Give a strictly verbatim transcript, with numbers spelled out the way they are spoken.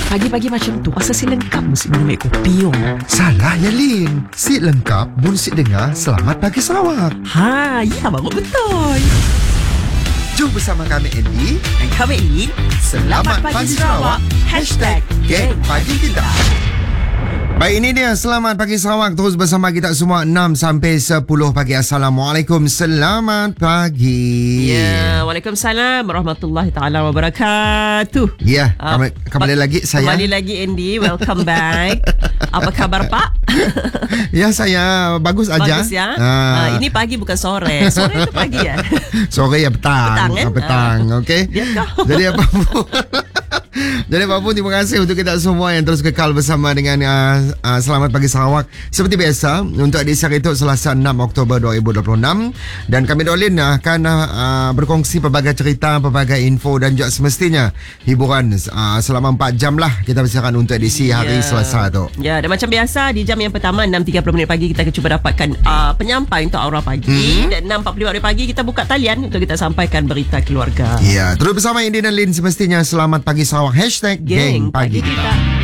Pagi-pagi macam tu, asal si lengkap mesti minum air kopi oh. Salah ya Lin. Si lengkap mun si dengar Selamat Pagi Sarawak. Ha, ya baru betul. Jom bersama kami Andy Dan kami Lin. Selamat Pagi Sarawak. Hashtag Geng Pagi Kita. Baik, ini dia Selamat Pagi Sarawak. Terus bersama kita semua enam sampai sepuluh pagi. Assalamualaikum. Selamat pagi. Ya, Waalaikumsalam warahmatullahi taala wabarakatuh. Ya, Uh, kembali, kembali pa- lagi saya. Kembali lagi Andy, welcome back. Apa khabar Pak? Ya, saya bagus aja. Bagus ya. Ah. Uh, ini pagi bukan sore. Sore itu pagi ya. Sore ya petang. Petang, kan? Ah, petang, okey. Dia kau. Jadi apa pun Jadi apa pun, terima kasih untuk kita semua yang terus kekal bersama dengan uh, uh, Selamat Pagi Sarawak. Seperti biasa, untuk edisi hari itu Selasa enam Oktober dua ribu dua puluh enam. Dan kami Dolin akan uh, berkongsi pelbagai cerita, pelbagai info dan juga semestinya hiburan uh, selama empat jam lah kita bersihkan untuk edisi hari Ya. Selasa tu. Ya, dan macam biasa di jam yang pertama enam tiga puluh minit pagi kita akan cuba dapatkan uh, penyampai untuk Aura Pagi. Hmm. Dan enam empat puluh lima minit pagi kita buka talian untuk kita sampaikan berita keluarga. Ya, terus bersama Indi dan Lin semestinya Selamat Pagi Sarawak. Hashtag Geng Geng Pagi Pagi Kita. Kita.